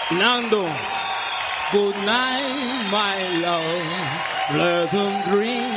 Nando. Good night, my love. Let them dream